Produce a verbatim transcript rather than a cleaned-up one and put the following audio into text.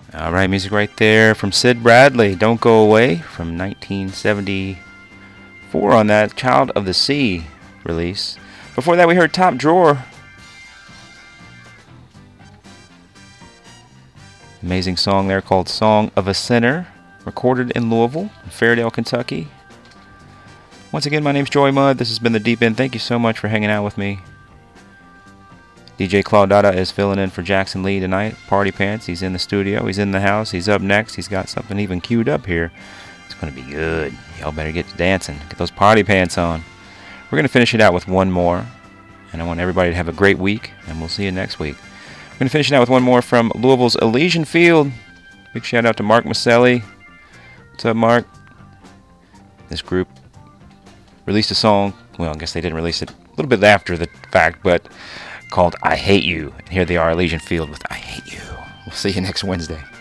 All right, music right there from Sid Bradley, Don't Go Away, from nineteen seventy-four on that Child of the Sea release. Before that, we heard Top Drawer. Amazing song there called Song of a Sinner, recorded in Louisville, Fairdale, Kentucky. Once again, my name's Joey Mudd. This has been The Deep End. Thank you so much for hanging out with me. D J Claudada is filling in for Jackson Lee tonight. Party Pants, he's in the studio, he's in the house, he's up next. He's got something even queued up here. It's going to be good. Y'all better get to dancing. Get those party pants on. We're going to finish it out with one more. And I want everybody to have a great week, and we'll see you next week. We're going to finish it out with one more from Louisville's Elysian Field. Big shout out to Mark Maselli. What's up, Mark? This group released a song, well, I guess they didn't release it a little bit after the fact, but called I Hate You. And here they are, Elysian Field with I Hate You. We'll see you next Wednesday.